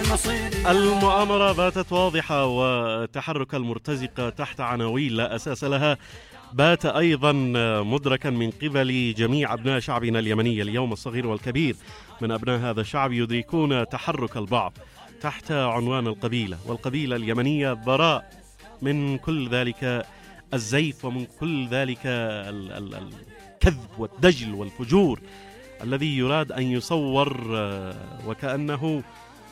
المؤامرة باتت واضحة، وتحرك المرتزقة تحت عناوين لا أساس لها بات أيضا مدركا من قبل جميع أبناء شعبنا اليمني. اليوم الصغير والكبير من أبناء هذا الشعب يدركون تحرك البعض تحت عنوان القبيلة، والقبيلة اليمنية براء من كل ذلك الزيف ومن كل ذلك الكذب والدجل والفجور الذي يراد أن يصور وكأنه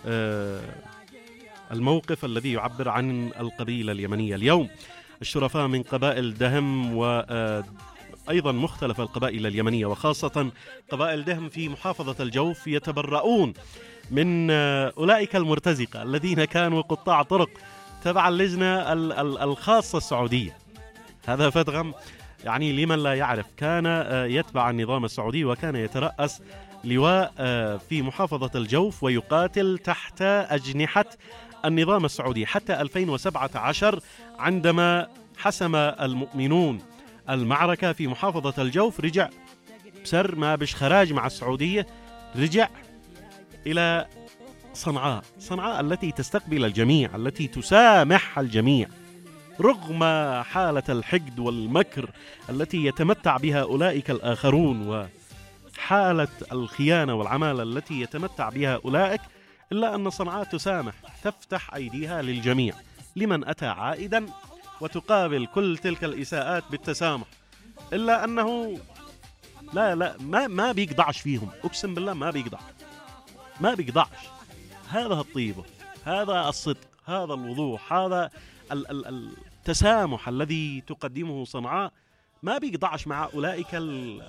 الموقف الذي يعبر عن القبيلة اليمنية. اليوم الشرفاء من قبائل دهم وأيضا مختلف القبائل اليمنية وخاصة قبائل دهم في محافظة الجوف يتبرؤون من أولئك المرتزقة الذين كانوا قطاع طرق تبع اللجنة الخاصة السعودية. هذا فدغم يعني لمن لا يعرف كان يتبع النظام السعودي وكان يترأس لواء في محافظة الجوف ويقاتل تحت أجنحة النظام السعودي حتى 2017 عندما حسم المؤمنون المعركة في محافظة الجوف. رجع بسر ما بش خراج مع السعودية، رجع إلى صنعاء التي تستقبل الجميع، التي تسامح الجميع رغم حالة الحقد والمكر التي يتمتع بها أولئك الآخرون وحالة الخيانة والعمالة التي يتمتع بها أولئك، إلا أن صنعاء تسامح، تفتح أيديها للجميع لمن أتى عائدا وتقابل كل تلك الإساءات بالتسامح، إلا أنه ما بيقضعش فيهم، أقسم بالله ما بيقضعش. هذا الطيبة، هذا الصدق، هذا الوضوح، هذا التسامح الذي تقدمه صنعاء ما بيقضعش مع أولئك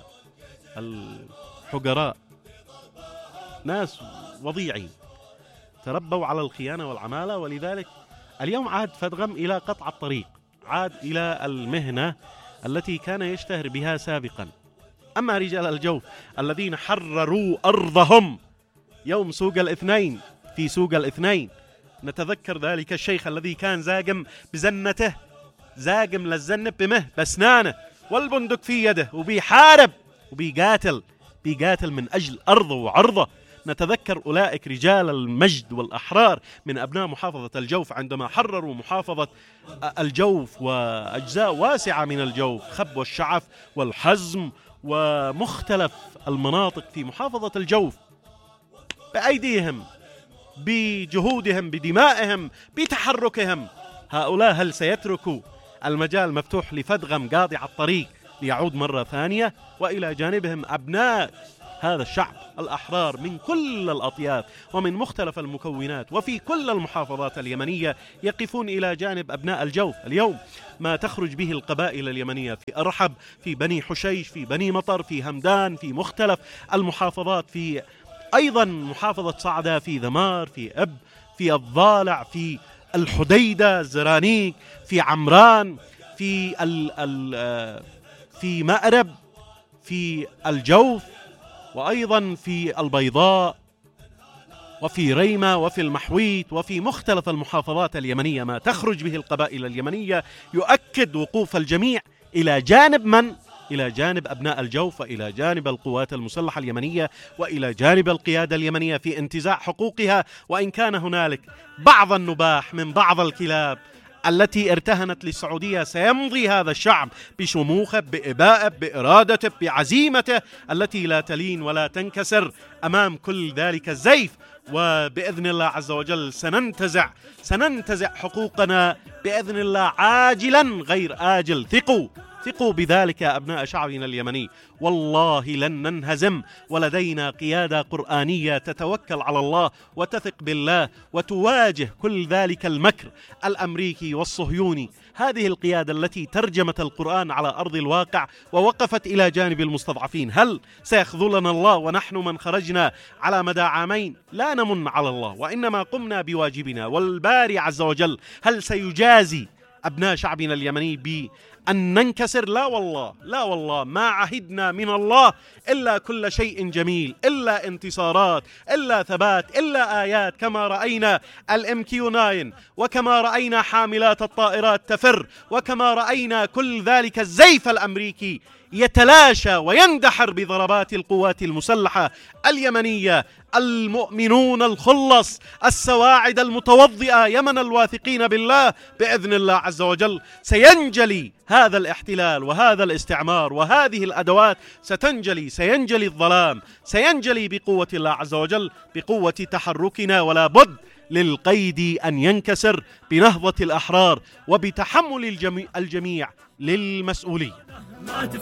الحجراء، ناس وضيعين تربوا على الخيانة والعمالة. ولذلك اليوم عاد فدغم إلى قطع الطريق، عاد إلى المهنة التي كان يشتهر بها سابقا. أما رجال الجوف الذين حرروا أرضهم يوم سوق الاثنين، في سوق الاثنين نتذكر ذلك الشيخ الذي كان زاقم بزنته، زاقم للزنب بمه بسنانه والبندق في يده وبيحارب وبيقاتل من أجل أرضه وعرضه. نتذكر أولئك رجال المجد والأحرار من أبناء محافظة الجوف عندما حرروا محافظة الجوف وأجزاء واسعة من الجوف، خب والشعف والحزم ومختلف المناطق في محافظة الجوف، بأيديهم، بجهودهم، بدمائهم، بتحركهم. هؤلاء هل سيتركوا المجال مفتوح لفدغم قاطع الطريق ليعود مرة ثانية؟ وإلى جانبهم أبناء هذا الشعب الأحرار من كل الأطياف ومن مختلف المكونات وفي كل المحافظات اليمنية يقفون إلى جانب أبناء الجوف. اليوم ما تخرج به القبائل اليمنية في أرحب، في بني حشيش، في بني مطر، في همدان، في مختلف المحافظات، في أيضا محافظة صعدة، في ذمار، في أب، في الضالع، في الحديدة، زرانيق، في عمران، في مأرب، في الجوف، وأيضا في البيضاء، وفي ريمة، وفي المحويت، وفي مختلف المحافظات اليمنية. ما تخرج به القبائل اليمنية يؤكد وقوف الجميع إلى جانب من؟ إلى جانب أبناء الجوف، وإلى جانب القوات المسلحة اليمنية، وإلى جانب القيادة اليمنية في انتزاع حقوقها. وإن كان هنالك بعض النباح من بعض الكلاب التي ارتهنت للسعودية، سيمضي هذا الشعب بشموخه، بإبائه، بإرادته، بعزيمته التي لا تلين ولا تنكسر أمام كل ذلك الزيف. وبإذن الله عز وجل سننتزع حقوقنا بإذن الله عاجلا غير آجل. ثقوا بذلك يا أبناء شعبنا اليمني، والله لن ننهزم، ولدينا قيادة قرآنية تتوكل على الله وتثق بالله وتواجه كل ذلك المكر الأمريكي والصهيوني. هذه القيادة التي ترجمت القرآن على أرض الواقع ووقفت إلى جانب المستضعفين. هل سيخذلنا الله ونحن من خرجنا على مدى عامين؟ لا نمن على الله، وإنما قمنا بواجبنا. والباري عز وجل هل سيجازي أبناء شعبنا اليمني بأن ننكسر؟ لا والله ما عهدنا من الله إلا كل شيء جميل، إلا انتصارات، إلا ثبات، إلا آيات، كما رأينا الMQ9 وكما رأينا حاملات الطائرات تفر، وكما رأينا كل ذلك الزيف الأمريكي يتلاشى ويندحر بضربات القوات المسلحة اليمنية، المؤمنون الخلص السواعد المتوضئة يمن الواثقين بالله، بإذن الله عز وجل سينجلي هذا الاحتلال وهذا الاستعمار، وهذه الأدوات سينجلي الظلام، سينجلي بقوة الله عز وجل، بقوة تحركنا. ولا بد للقيد أن ينكسر بنهضة الأحرار وبتحمل الجميع للمسؤولية.